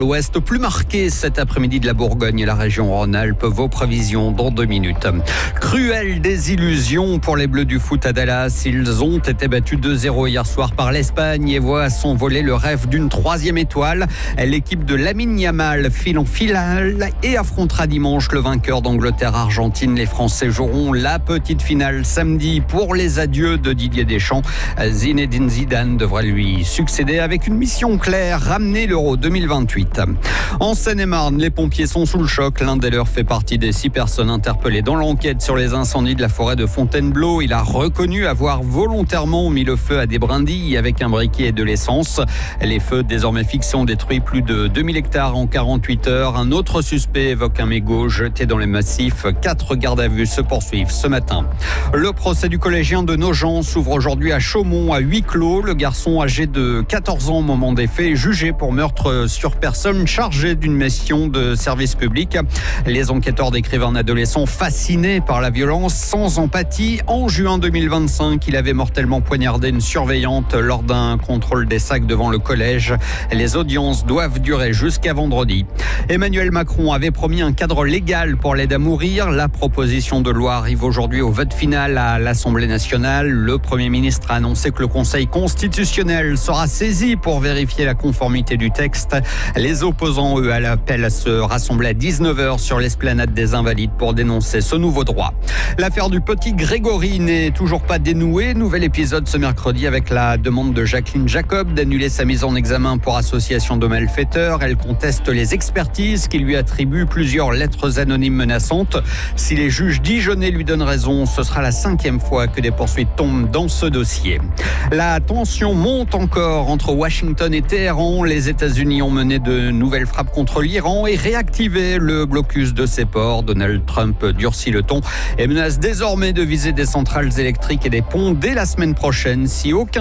L'Ouest plus marqué cet après-midi de la Bourgogne et la région Rhône-Alpes. Vos prévisions dans 2 minutes. Cruelle désillusion pour les Bleus du foot à Dallas. Ils ont été battus 2-0 hier soir par l'Espagne et voient s'envoler le rêve d'une 3e étoile. L'équipe de Lamine Yamal file en finale et affrontera dimanche le vainqueur d'Angleterre-Argentine. Les Français joueront la petite finale samedi pour les adieux de Didier Deschamps. Zinedine Zidane devrait lui succéder avec une mission claire, ramener l'Euro 2028. En Seine-et-Marne, les pompiers sont sous le choc. L'un des leurs fait partie des 6 personnes interpellées dans l'enquête sur les incendies de la forêt de Fontainebleau. Il a reconnu avoir volontairement mis le feu à des brindilles avec un briquet et de l'essence. Les feux désormais fixés ont détruit plus de 2000 hectares en 48 heures. Un autre suspect évoque un mégot jeté dans les massifs. 4 gardes à vue se poursuivent ce matin. Le procès du collégien de Nogent s'ouvre aujourd'hui à Chaumont à huis clos. Le garçon âgé de 14 ans au moment des faits est jugé pour meurtre sur personne chargée d'une mission de service public. Les enquêteurs décrivent un adolescent fasciné par la violence, sans empathie. En juin 2025, il avait mortellement poignardé une surveillante lors d'un contrôle des sacs devant le collège. Les audiences doivent durer jusqu'à vendredi. Emmanuel Macron avait promis un cadre légal pour l'aide à mourir. La proposition de loi arrive aujourd'hui au vote final à l'Assemblée nationale. Le Premier ministre a annoncé que le Conseil constitutionnel sera saisi pour vérifier la conformité du texte. Les opposants, eux, appellent à se rassembler à 19h sur l'esplanade des Invalides pour dénoncer ce nouveau droit. L'affaire du petit Grégory n'est toujours pas dénouée. Nouvel épisode ce mercredi avec la demande de Jacqueline Jacob d'annuler sa mise en examen pour association de malfaiteurs. Elle conteste les expertises qui lui attribuent plusieurs lettres anonymes menaçantes. Si les juges dijonnais lui donnent raison, ce sera la 5e fois que des poursuites tombent dans ce dossier. La tension monte encore entre Washington et Téhéran. Les États-Unis ont mené de nouvelles frappes contre l'Iran et réactivé le blocus de ses ports. Donald Trump durcit le ton et menace désormais de viser des centrales électriques et des ponts dès la semaine prochaine si aucun